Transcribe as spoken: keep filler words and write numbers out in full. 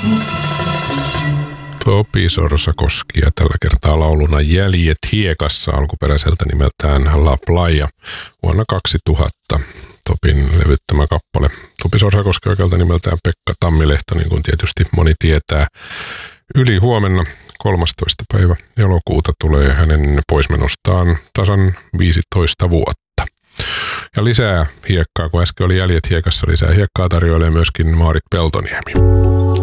Topi Sorsakoski ja tällä kertaa lauluna Jäljet hiekassa alkuperäiseltä nimeltään La Playa vuonna kaksituhatta. Topin levyttämä kappale. Topi Sorsakoski oikealta nimeltään Pekka Tammilehto, niin kuin tietysti moni tietää. Yli huomenna kolmastoista päivä elokuuta tulee hänen poismenostaan tasan viisitoista vuotta. Ja lisää hiekkaa, kun äsken oli Jäljet hiekassa, lisää hiekkaa tarjoilee myöskin Maarit Peltoniemi.